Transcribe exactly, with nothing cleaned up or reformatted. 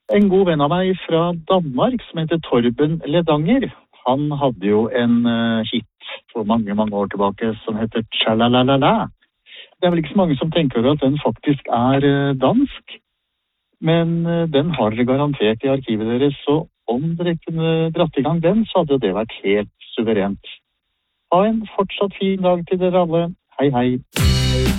En god venn av meg fra Danmark som heter Torben Ledanger, han hadde jo en uh, hit for mange, mange år tilbake som heter Tja-la-la-la-la. Det er vel ikke så mange som tenker over at den faktisk er uh, dansk, men uh, den har dere garantert i arkivet deres, så om dere kunne dratt i gang den, så hadde det vært helt suverent. Ha en fortsatt fin dag til dere alle. Hei, hei.